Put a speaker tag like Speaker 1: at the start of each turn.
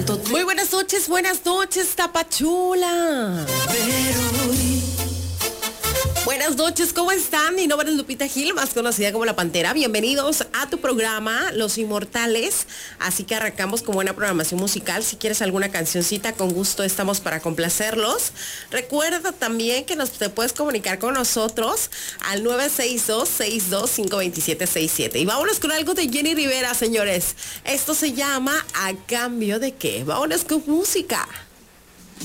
Speaker 1: Muy buenas noches, Tapachula. Buenas noches, ¿cómo están? Mi nombre es Lupita Gil, más conocida como La Pantera. Bienvenidos a tu programa, Los Inmortales. Así que arrancamos con buena programación musical. Si quieres alguna cancioncita, con gusto estamos para complacerlos. Recuerda también que te puedes comunicar con nosotros al 962-625-2767. Y vámonos con algo de Jenny Rivera, señores. Esto se llama ¿A cambio de qué? Vámonos con música.